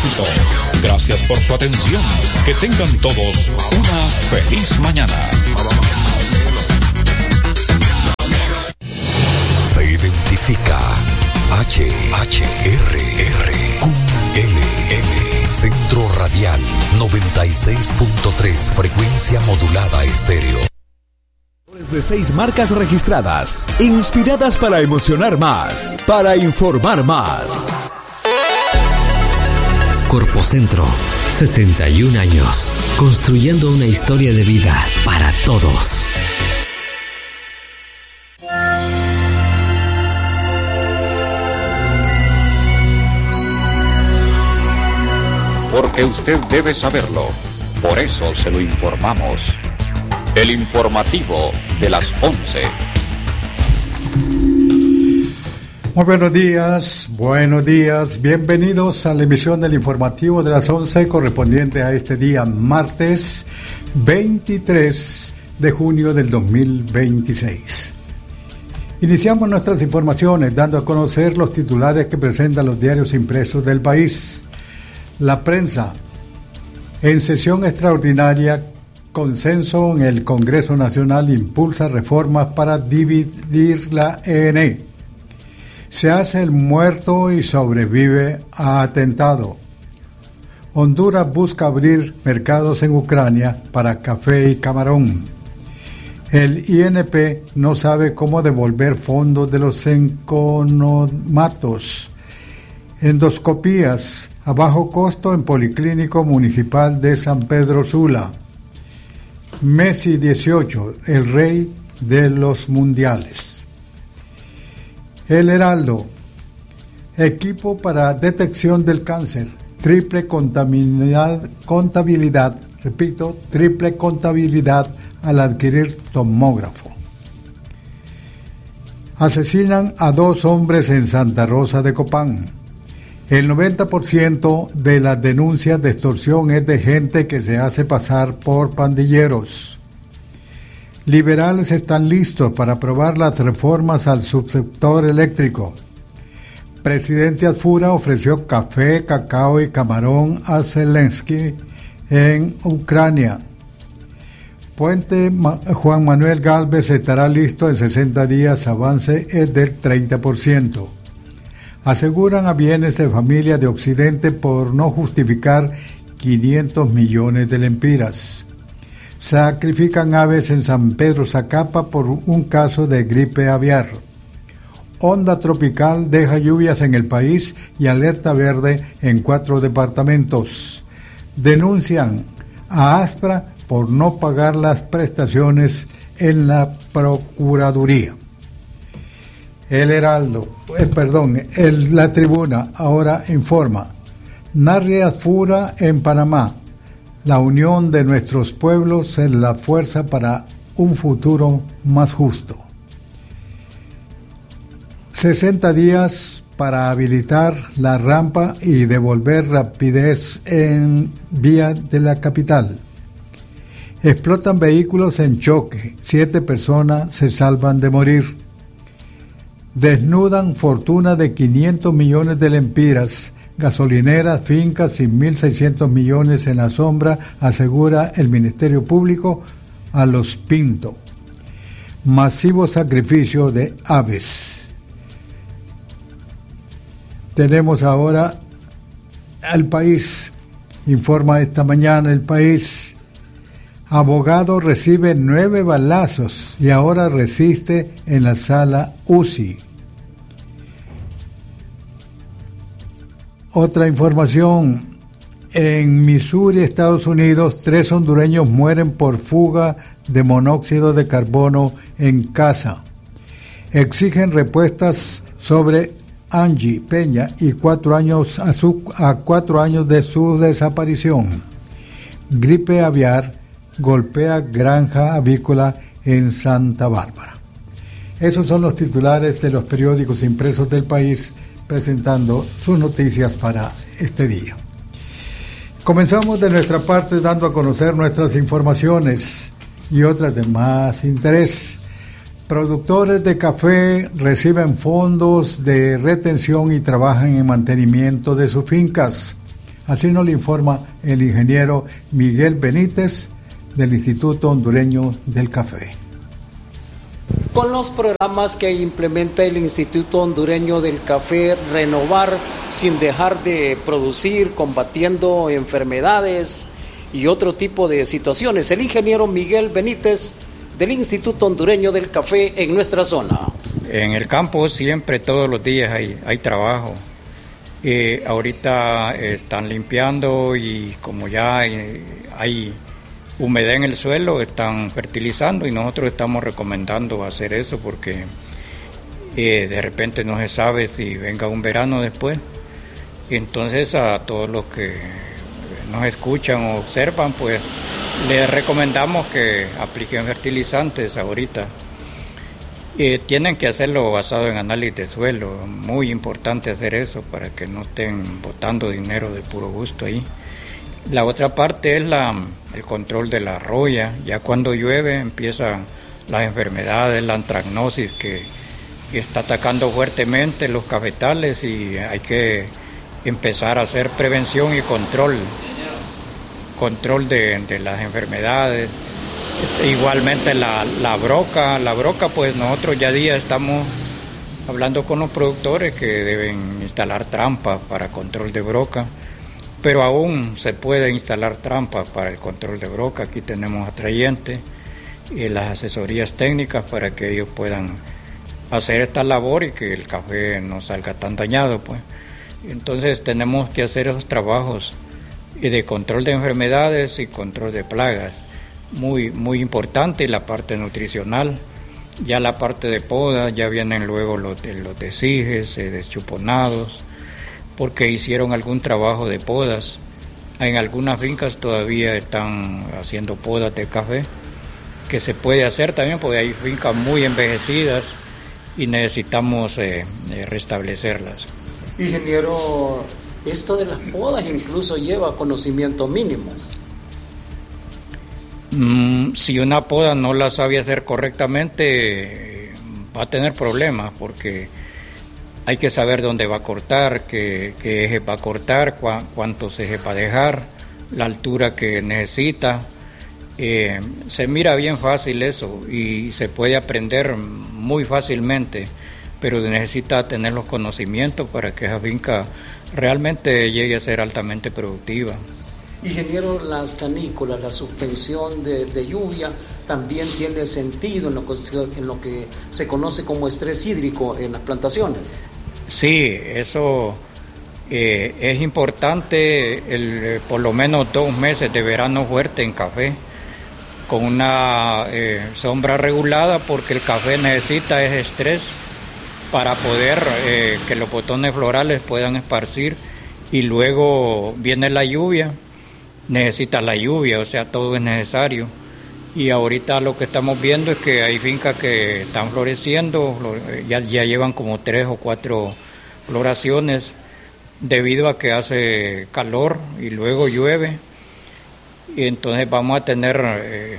éxitos. Gracias por su atención. Que tengan todos una feliz mañana. Se identifica HHRR Centro Radial 96.3 frecuencia modulada estéreo. De 6 marcas registradas, inspiradas para emocionar más, para informar más. Corpocentro, 61 años, construyendo una historia de vida para todos. Porque usted debe saberlo, por eso se lo informamos. El informativo de las 11. Muy buenos días, bienvenidos a la emisión del informativo de las 11 correspondiente a este día martes 23 de junio del 2026. Iniciamos nuestras informaciones dando a conocer los titulares que presentan los diarios impresos del país. La prensa, en sesión extraordinaria, consenso en el Congreso Nacional impulsa reformas para dividir la ENE. Se hace el muerto y sobrevive a atentado. Honduras busca abrir mercados en Ucrania para café y camarón. El INP no sabe cómo devolver fondos de los economatos. Endoscopías a bajo costo en Policlínico Municipal de San Pedro Sula. Messi 18, el rey de los mundiales. El Heraldo, equipo para detección del cáncer, triple contabilidad al adquirir tomógrafo. Asesinan a 2 hombres en Santa Rosa de Copán. El 90% de las denuncias de extorsión es de gente que se hace pasar por pandilleros. Liberales están listos para aprobar las reformas al subsector eléctrico. Presidente Adfura ofreció café, cacao y camarón a Zelensky en Ucrania. Puente Juan Manuel Gálvez estará listo en 60 días, avance es del 30%. Aseguran a bienes de familia de Occidente por no justificar 500 millones de lempiras. Sacrifican aves en San Pedro Zacapa por un caso de gripe aviar. Onda tropical deja lluvias en el país y alerta verde en 4 departamentos. Denuncian a Aspra por no pagar las prestaciones en la Procuraduría. La Tribuna ahora informa. Narre Adfura en Panamá. La unión de nuestros pueblos es la fuerza para un futuro más justo. 60 días para habilitar la rampa y devolver rapidez en vía de la capital. Explotan vehículos en choque. 7 personas se salvan de morir. Desnudan fortuna de 500 millones de lempiras. Gasolineras, fincas y 1.600 millones en la sombra, asegura el Ministerio Público a los Pinto. Masivo sacrificio de aves. Tenemos ahora al País. Informa esta mañana el País. Abogado recibe 9 balazos y ahora resiste en la sala UCI. Otra información. En Missouri, Estados Unidos, 3 hondureños mueren por fuga de monóxido de carbono en casa. Exigen respuestas sobre Angie Peña y 4 años a 4 años de su desaparición. Gripe aviar golpea granja avícola en Santa Bárbara. Esos son los titulares de los periódicos impresos del país presentando sus noticias para este día. Comenzamos de nuestra parte dando a conocer nuestras informaciones y otras de más interés. Productores de café reciben fondos de retención y trabajan en mantenimiento de sus fincas. Así nos lo informa el ingeniero Miguel Benítez del Instituto Hondureño del Café. Con los programas que implementa el Instituto Hondureño del Café, renovar sin dejar de producir, combatiendo enfermedades y otro tipo de situaciones. El ingeniero Miguel Benítez del Instituto Hondureño del Café en nuestra zona. En el campo siempre, todos los días hay trabajo. Ahorita están limpiando y como ya hay humedad en el suelo, están fertilizando y nosotros estamos recomendando hacer eso porque de repente no se sabe si venga un verano después. Entonces a todos los que nos escuchan o observan, pues les recomendamos que apliquen fertilizantes ahorita. Tienen que hacerlo basado en análisis de suelo, muy importante hacer eso para que no estén botando dinero de puro gusto ahí. La otra parte es el control de la roya. Ya cuando llueve empiezan las enfermedades, la antracnosis que está atacando fuertemente los cafetales y hay que empezar a hacer prevención y control de las enfermedades. Igualmente la broca pues nosotros ya estamos hablando con los productores que deben instalar trampas para control de broca, pero aún se puede instalar trampas para el control de broca. Aquí tenemos atrayentes y las asesorías técnicas para que ellos puedan hacer esta labor y que el café no salga tan dañado, pues. Entonces tenemos que hacer esos trabajos de control de enfermedades y control de plagas. Muy importante la parte nutricional. Ya la parte de poda, ya vienen luego los deshijes, deschuponados, porque hicieron algún trabajo de podas. En algunas fincas todavía están haciendo podas de café, que se puede hacer también porque hay fincas muy envejecidas y necesitamos restablecerlas. Ingeniero, esto de las podas incluso lleva conocimientos mínimos. Si una poda no la sabe hacer correctamente, va a tener problemas porque hay que saber dónde va a cortar, qué eje va a cortar, cuántos ejes va a dejar, la altura que necesita. Se mira bien fácil eso y se puede aprender muy fácilmente, pero necesita tener los conocimientos para que esa finca realmente llegue a ser altamente productiva. Ingeniero, las canículas, la suspensión de lluvia también tiene sentido en lo que se conoce como estrés hídrico en las plantaciones. Sí, eso es importante, por lo menos 2 meses de verano fuerte en café, con una sombra regulada, porque el café necesita ese estrés para poder que los botones florales puedan esparcir, y luego viene la lluvia. Necesita la lluvia, o sea, todo es necesario. Y ahorita lo que estamos viendo es que hay fincas que están floreciendo, ya llevan como 3 o 4 floraciones, debido a que hace calor y luego llueve. Y entonces vamos a tener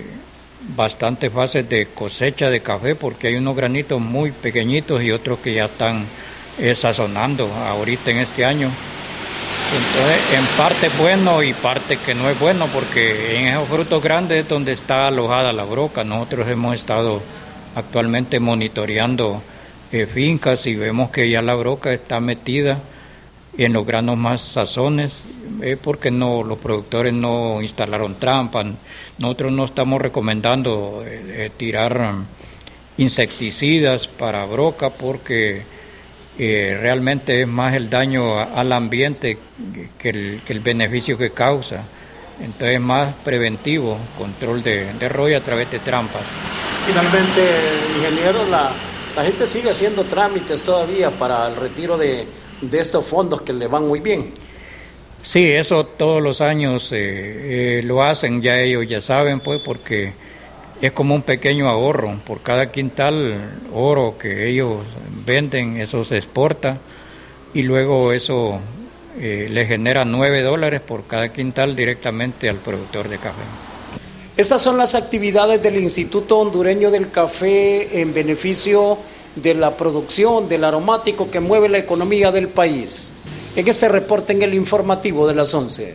bastantes fases de cosecha de café, porque hay unos granitos muy pequeñitos y otros que ya están sazonando ahorita en este año. Entonces, en parte es bueno y parte que no es bueno, porque en esos frutos grandes es donde está alojada la broca. Nosotros hemos estado actualmente monitoreando fincas y vemos que ya la broca está metida en los granos más sazones, porque los productores no instalaron trampas. Nosotros no estamos recomendando tirar insecticidas para broca, porque realmente es más el daño al ambiente que el beneficio que causa. Entonces es más preventivo, control de roya a través de trampas. Finalmente, ingeniero, la gente sigue haciendo trámites todavía para el retiro de estos fondos que le van muy bien. Sí, eso todos los años lo hacen, ya ellos ya saben, pues, porque es como un pequeño ahorro. Por cada quintal oro que ellos venden, eso se exporta, y luego eso le genera $9 por cada quintal directamente al productor de café. Estas son las actividades del Instituto Hondureño del Café en beneficio de la producción del aromático que mueve la economía del país. en este reporte en el informativo de las 11.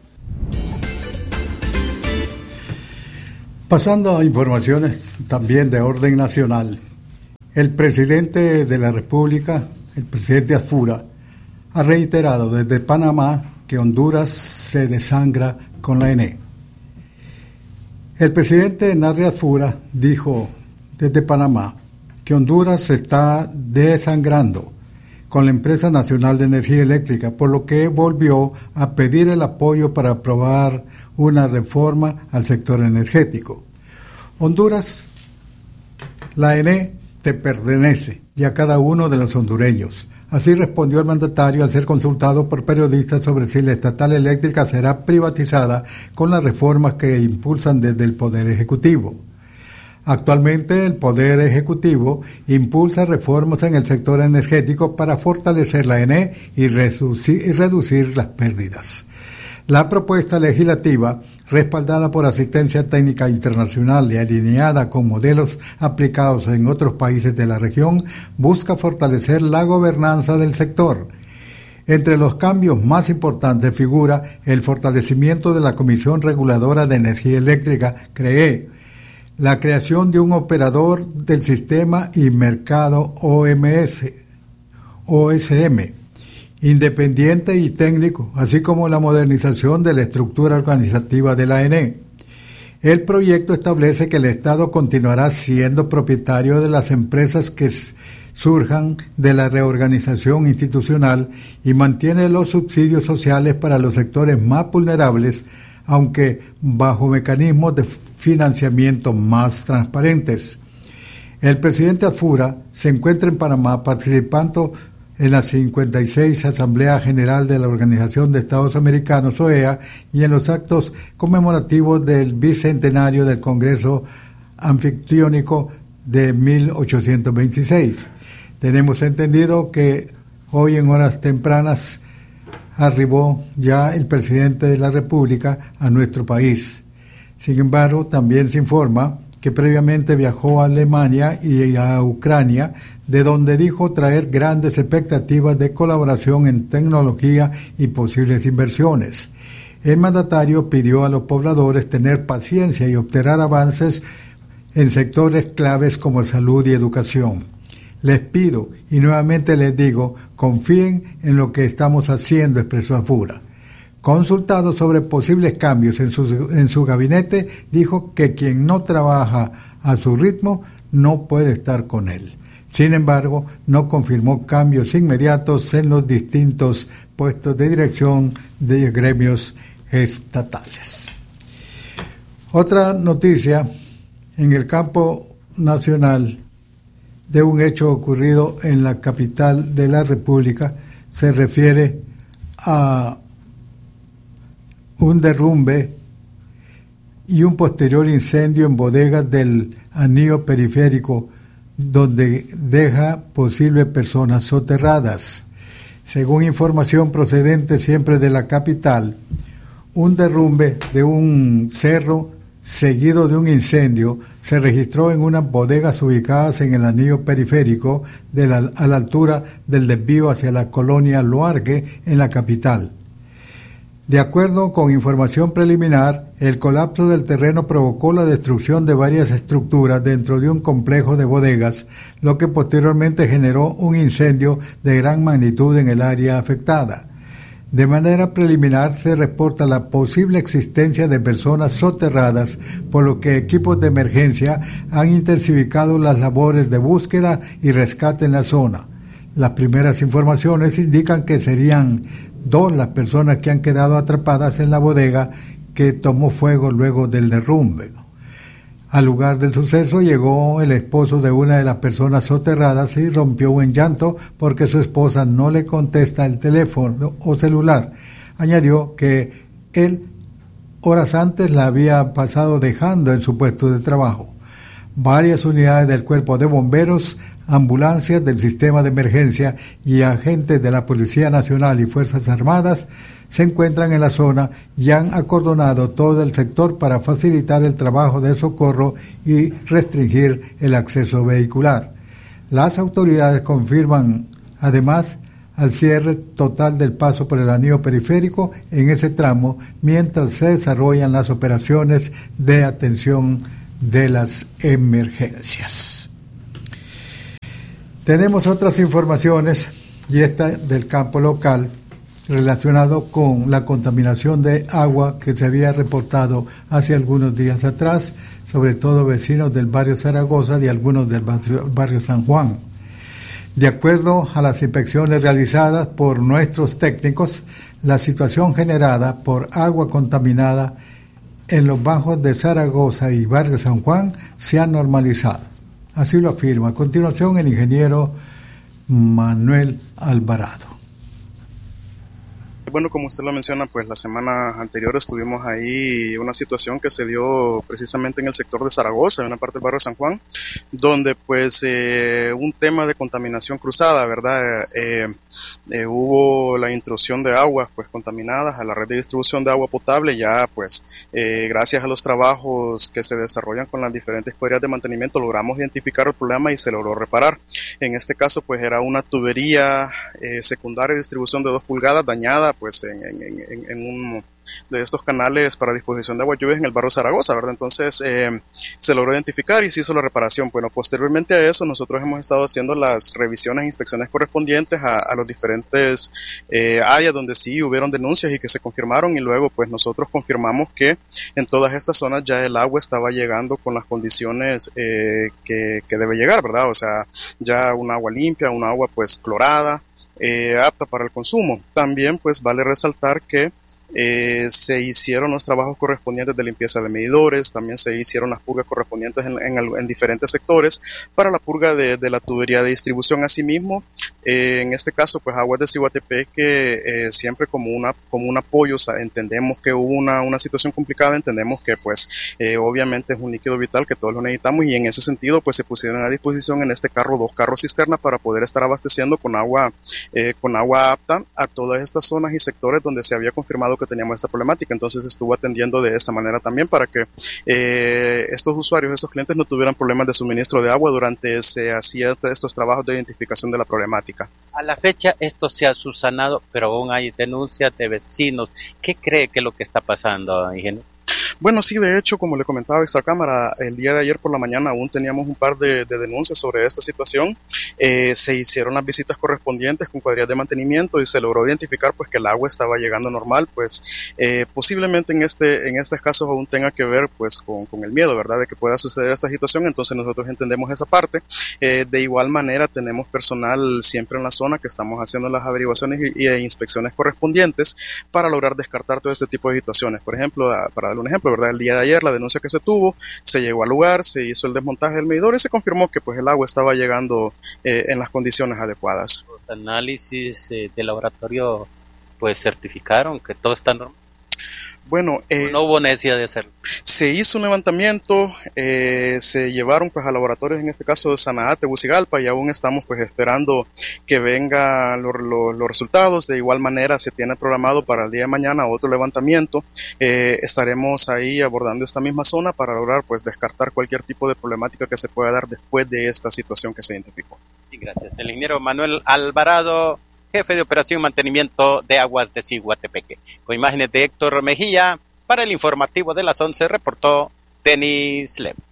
Pasando a informaciones también de orden nacional, el presidente de la República, el presidente Azfura, ha reiterado desde Panamá que Honduras se desangra con la ENE. El presidente Narri Azfura dijo desde Panamá que Honduras se está desangrando con la Empresa Nacional de Energía Eléctrica, por lo que volvió a pedir el apoyo para aprobar una reforma al sector energético. Honduras, la ENE te pertenece y a cada uno de los hondureños. Así respondió el mandatario al ser consultado por periodistas sobre si la estatal eléctrica será privatizada con las reformas que impulsan desde el Poder Ejecutivo. Actualmente el Poder Ejecutivo impulsa reformas en el sector energético para fortalecer la ENE y reducir las pérdidas. La propuesta legislativa, respaldada por asistencia técnica internacional y alineada con modelos aplicados en otros países de la región, busca fortalecer la gobernanza del sector. Entre los cambios más importantes figura el fortalecimiento de la Comisión Reguladora de Energía Eléctrica, CREE, la creación de un operador del sistema y mercado OSM, independiente y técnico, así como la modernización de la estructura organizativa de la ENE. El proyecto establece que el Estado continuará siendo propietario de las empresas que surjan de la reorganización institucional y mantiene los subsidios sociales para los sectores más vulnerables, aunque bajo mecanismos de financiamiento más transparentes. El presidente Azfura se encuentra en Panamá participando en la 56 Asamblea General de la Organización de Estados Americanos, OEA, y en los actos conmemorativos del bicentenario del Congreso Anfictiónico de 1826. Tenemos entendido que hoy en horas tempranas arribó ya el presidente de la República a nuestro país. Sin embargo, también se informa que previamente viajó a Alemania y a Ucrania, de donde dijo traer grandes expectativas de colaboración en tecnología y posibles inversiones. El mandatario pidió a los pobladores tener paciencia y obtener avances en sectores claves como salud y educación. Les pido y nuevamente les digo, confíen en lo que estamos haciendo, expresó Azfura. Consultado sobre posibles cambios en su gabinete, dijo que quien no trabaja a su ritmo no puede estar con él. Sin embargo, no confirmó cambios inmediatos en los distintos puestos de dirección de gremios estatales. Otra noticia en el campo nacional de un hecho ocurrido en la capital de la República se refiere a un derrumbe y un posterior incendio en bodegas del anillo periférico, donde deja posibles personas soterradas. Según información procedente siempre de la capital, un derrumbe de un cerro seguido de un incendio se registró en unas bodegas ubicadas en el anillo periférico a la altura del desvío hacia la colonia Loargue en la capital. De acuerdo con información preliminar, el colapso del terreno provocó la destrucción de varias estructuras dentro de un complejo de bodegas, lo que posteriormente generó un incendio de gran magnitud en el área afectada. De manera preliminar se reporta la posible existencia de personas soterradas, por lo que equipos de emergencia han intensificado las labores de búsqueda y rescate en la zona. Las primeras informaciones indican que serían 2 las personas que han quedado atrapadas en la bodega que tomó fuego luego del derrumbe. Al lugar del suceso llegó el esposo de una de las personas soterradas y rompió en llanto porque su esposa no le contesta el teléfono o celular. Añadió que él horas antes la había pasado dejando en su puesto de trabajo. Varias unidades del Cuerpo de Bomberos, ambulancias del sistema de emergencia y agentes de la Policía Nacional y Fuerzas Armadas se encuentran en la zona y han acordonado todo el sector para facilitar el trabajo de socorro y restringir el acceso vehicular. Las autoridades confirman además al cierre total del paso por el anillo periférico en ese tramo, mientras se desarrollan las operaciones de atención de las emergencias. Tenemos otras informaciones, y esta del campo local, relacionado con la contaminación de agua que se había reportado hace algunos días atrás, sobre todo vecinos del barrio Zaragoza y algunos del barrio San Juan. De acuerdo a las inspecciones realizadas por nuestros técnicos, la situación generada por agua contaminada en los bajos de Zaragoza y barrio San Juan se ha normalizado. Así lo afirma a continuación el ingeniero Manuel Alvarado. Bueno, como usted lo menciona, pues la semana anterior estuvimos ahí una situación que se dio precisamente en el sector de Zaragoza, en una parte del barrio San Juan, donde pues un tema de contaminación cruzada, ¿verdad? Hubo la intrusión de aguas pues contaminadas a la red de distribución de agua potable. Ya pues gracias a los trabajos que se desarrollan con las diferentes cuadrillas de mantenimiento logramos identificar el problema y se logró reparar. En este caso pues era una tubería secundaria de distribución de 2 pulgadas dañada pues en uno de estos canales para disposición de agua lluvias en el barrio Zaragoza, ¿verdad? Entonces se logró identificar y se hizo la reparación. Bueno, posteriormente a eso nosotros hemos estado haciendo las revisiones e inspecciones correspondientes a los diferentes áreas donde sí hubieron denuncias y que se confirmaron, y luego pues nosotros confirmamos que en todas estas zonas ya el agua estaba llegando con las condiciones que debe llegar, ¿verdad? O sea, ya un agua limpia, un agua pues clorada, apta para el consumo. También pues vale resaltar que se hicieron los trabajos correspondientes de limpieza de medidores, también se hicieron las purgas correspondientes en diferentes sectores para la purga de la tubería de distribución. Asimismo, en este caso, pues Aguas de Ciguatepeque, siempre como un apoyo, o sea, entendemos que hubo una situación complicada, entendemos que pues obviamente es un líquido vital que todos lo necesitamos, y en ese sentido pues se pusieron a disposición en este carro 2 carros cisterna para poder estar abasteciendo con agua apta a todas estas zonas y sectores donde se había confirmado que teníamos esta problemática. Entonces estuvo atendiendo de esta manera también para que estos usuarios, estos clientes no tuvieran problemas de suministro de agua durante se hacían estos trabajos de identificación de la problemática. A la fecha esto se ha subsanado, pero aún hay denuncias de vecinos. ¿Qué cree que es lo que está pasando, ingeniero? Bueno, sí, de hecho, como le comentaba a esta cámara, el día de ayer por la mañana aún teníamos un par de denuncias sobre esta situación. Se hicieron las visitas correspondientes con cuadrillas de mantenimiento y se logró identificar pues que el agua estaba llegando normal. Pues posiblemente en estos casos aún tenga que ver pues con el miedo, ¿verdad?, de que pueda suceder esta situación. Entonces nosotros entendemos esa parte. De igual manera tenemos personal siempre en la zona que estamos haciendo las averiguaciones y inspecciones correspondientes para lograr descartar todo este tipo de situaciones. Por ejemplo, para dar un ejemplo, ¿verdad?, el día de ayer la denuncia que se tuvo, se llegó al lugar, se hizo el desmontaje del medidor y se confirmó que pues el agua estaba llegando en las condiciones adecuadas. Los análisis de laboratorio pues certificaron que todo está normal. Bueno, no hubo necesidad de hacerlo. Se hizo un levantamiento, se llevaron pues a laboratorios, en este caso de Sanaá, Tegucigalpa, y aún estamos pues esperando que vengan los resultados. De igual manera se tiene programado para el día de mañana otro levantamiento. Estaremos ahí abordando esta misma zona para lograr pues descartar cualquier tipo de problemática que se pueda dar después de esta situación que se identificó. Sí, gracias. El ingeniero Manuel Alvarado, jefe de operación y mantenimiento de Aguas de Ciguatepeque. Con imágenes de Héctor Mejía, para el informativo de las 11 reportó Denis Lemos.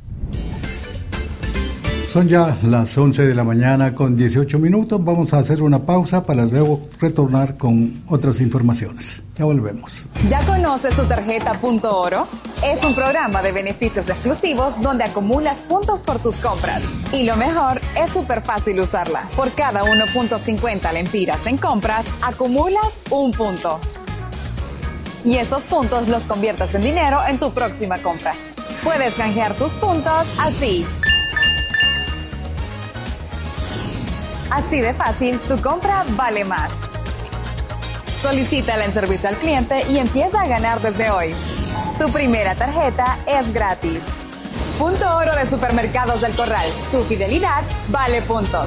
Son ya las 11 de la mañana con 18 minutos. Vamos a hacer una pausa para luego retornar con otras informaciones. Ya volvemos. ¿Ya conoces tu tarjeta Punto Oro? Es un programa de beneficios exclusivos donde acumulas puntos por tus compras. Y lo mejor, es súper fácil usarla. Por cada 1.50 lempiras en compras, acumulas un punto. Y esos puntos los conviertes en dinero en tu próxima compra. Puedes canjear tus puntos así. Así de fácil, tu compra vale más. Solicítala en servicio al cliente y empieza a ganar desde hoy. Tu primera tarjeta es gratis. Punto Oro de Supermercados del Corral. Tu fidelidad vale puntos.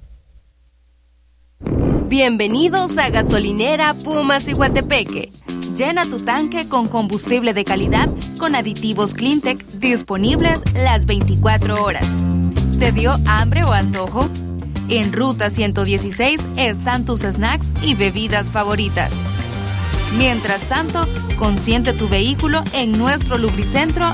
Bienvenidos a Gasolinera Puma Ciguatepeque, Llena tu tanque con combustible de calidad con aditivos Cleantech disponibles las 24 horas. ¿Te dio hambre o antojo? En Ruta 116 están tus snacks y bebidas favoritas. Mientras tanto, consiente tu vehículo en nuestro lubricentro